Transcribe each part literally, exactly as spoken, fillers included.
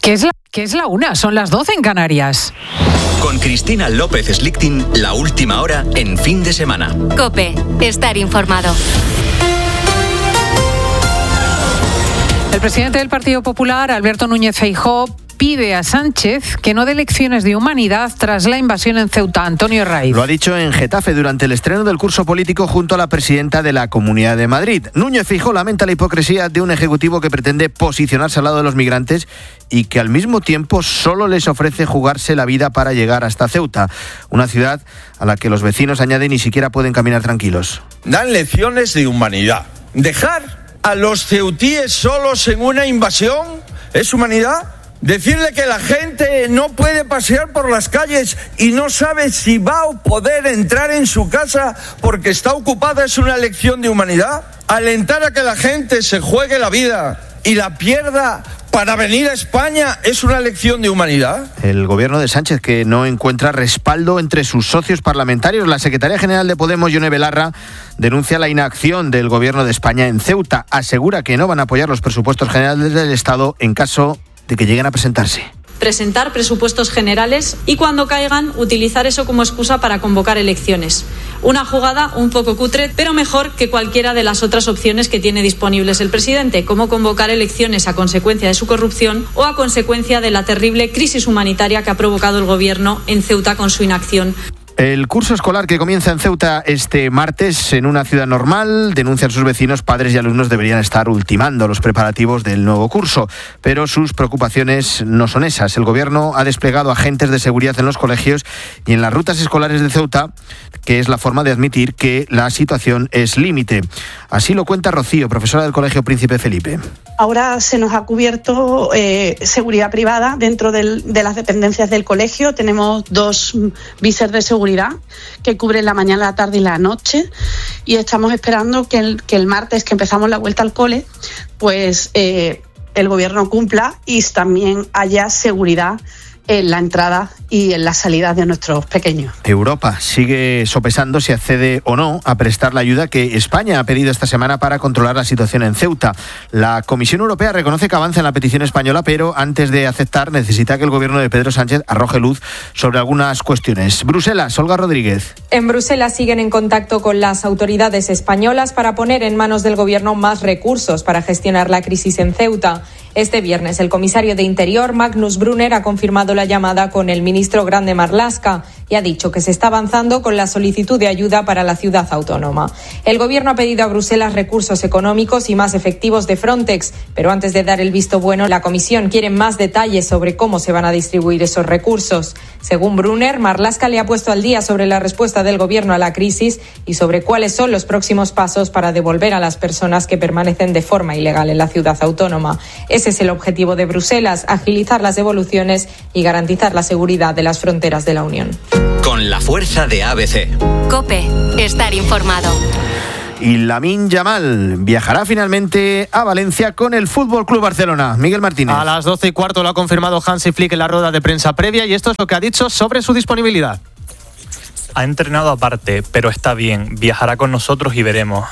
¿Qué es la, qué es la una? Son las doce en Canarias. Con Cristina López Slichting, la última hora en fin de semana. COPE, estar informado. El presidente del Partido Popular, Alberto Núñez Feijóo, pide a Sánchez que no dé lecciones de humanidad tras la invasión en Ceuta. Antonio Raiz. Lo ha dicho en Getafe durante el estreno del curso político junto a la presidenta de la Comunidad de Madrid. Núñez Feijóo lamenta la hipocresía de un ejecutivo que pretende posicionarse al lado de los migrantes y que al mismo tiempo solo les ofrece jugarse la vida para llegar hasta Ceuta, una ciudad a la que los vecinos, añaden, ni siquiera pueden caminar tranquilos. Dan lecciones de humanidad. Dejar a los ceutíes solos en una invasión ¿es humanidad? Decirle que la gente no puede pasear por las calles y no sabe si va a poder entrar en su casa porque está ocupada es una lección de humanidad. Alentar a que la gente se juegue la vida y la pierda para venir a España es una lección de humanidad. El gobierno de Sánchez, que no encuentra respaldo entre sus socios parlamentarios. La secretaria general de Podemos, Yone Belarra, denuncia la inacción del gobierno de España en Ceuta. Asegura que no van a apoyar los presupuestos generales del Estado en caso de que lleguen a presentarse. Presentar presupuestos generales y cuando caigan utilizar eso como excusa para convocar elecciones. Una jugada un poco cutre, pero mejor que cualquiera de las otras opciones que tiene disponibles el presidente, como convocar elecciones a consecuencia de su corrupción o a consecuencia de la terrible crisis humanitaria que ha provocado el gobierno en Ceuta con su inacción. El curso escolar que comienza en Ceuta este martes en una ciudad normal, denuncian sus vecinos, padres y alumnos deberían estar ultimando los preparativos del nuevo curso, pero sus preocupaciones no son esas. El gobierno ha desplegado agentes de seguridad en los colegios y en las rutas escolares de Ceuta, que es la forma de admitir que la situación es límite. Así lo cuenta Rocío, profesora del Colegio Príncipe Felipe. Ahora se nos ha cubierto eh, seguridad privada dentro del, de las dependencias del colegio. Tenemos dos vises de seguridad que cubren la mañana, la tarde y la noche, y estamos esperando que el, que el martes, que empezamos la vuelta al cole, pues eh, el gobierno cumpla y también haya seguridad en la entrada y en la salida de nuestros pequeños. Europa sigue sopesando si accede o no a prestar la ayuda que España ha pedido esta semana para controlar la situación en Ceuta. La Comisión Europea reconoce que avanza en la petición española, pero antes de aceptar necesita que el gobierno de Pedro Sánchez arroje luz sobre algunas cuestiones. Bruselas, Olga Rodríguez. En Bruselas siguen en contacto con las autoridades españolas para poner en manos del gobierno más recursos para gestionar la crisis en Ceuta. Este viernes el comisario de Interior, Magnus Brunner, ha confirmado la llamada con el ministro Grande Marlaska y ha dicho que se está avanzando con la solicitud de ayuda para la ciudad autónoma. El gobierno ha pedido a Bruselas recursos económicos y más efectivos de Frontex, pero antes de dar el visto bueno, la comisión quiere más detalles sobre cómo se van a distribuir esos recursos. Según Brunner, Marlaska le ha puesto al día sobre la respuesta del gobierno a la crisis y sobre cuáles son los próximos pasos para devolver a las personas que permanecen de forma ilegal en la ciudad autónoma. Ese es el objetivo de Bruselas, agilizar las devoluciones y garantizar la seguridad de las fronteras de la Unión. Con la fuerza de A B C. COPE, estar informado. Y Lamine Yamal viajará finalmente a Valencia con el Fútbol Club Barcelona. Miguel Martínez. A las doce y cuarto lo ha confirmado Hansi Flick en la rueda de prensa previa y esto es lo que ha dicho sobre su disponibilidad. Ha entrenado aparte, pero está bien. Viajará con nosotros y veremos.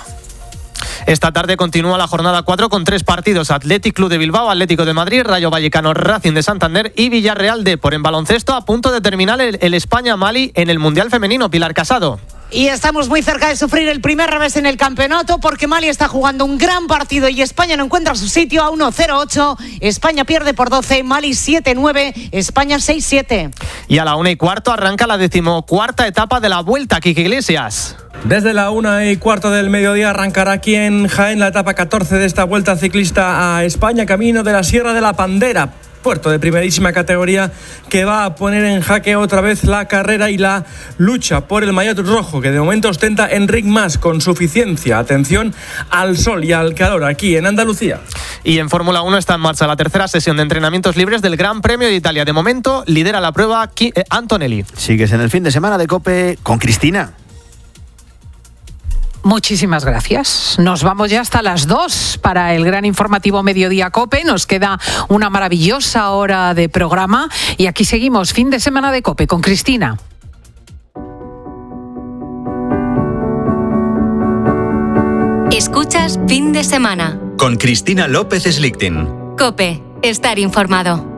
Esta tarde continúa la jornada cuatro con tres partidos: Athletic Club de Bilbao, Atlético de Madrid, Rayo Vallecano, Racing de Santander y Villarreal de. Por en baloncesto, a punto de terminar el, el España-Mali en el Mundial Femenino. Pilar Casado. Y estamos muy cerca de sufrir el primer revés en el campeonato porque Mali está jugando un gran partido y España no encuentra su sitio. A uno cero ocho, España pierde por doce, Mali siete nueve, España seis siete. Y a la una y cuarto arranca la decimocuarta etapa de la Vuelta. Quique Iglesias. Desde la una y cuarto del mediodía arrancará aquí en Jaén la etapa catorce de esta Vuelta Ciclista a España, camino de la Sierra de la Pandera, puerto de primerísima categoría que va a poner en jaque otra vez la carrera y la lucha por el maillot rojo que de momento ostenta Enric Mas con suficiencia. Atención al sol y al calor aquí en Andalucía. Y en Fórmula uno está en marcha la tercera sesión de entrenamientos libres del Gran Premio de Italia. De momento lidera la prueba Antonelli. Sigues en el fin de semana de COPE con Cristina. Muchísimas gracias. Nos vamos ya hasta las dos para el gran informativo Mediodía COPE. Nos queda una maravillosa hora de programa y aquí seguimos, fin de semana de COPE con Cristina. Escuchas Fin de Semana con Cristina López Slichting. COPE, estar informado.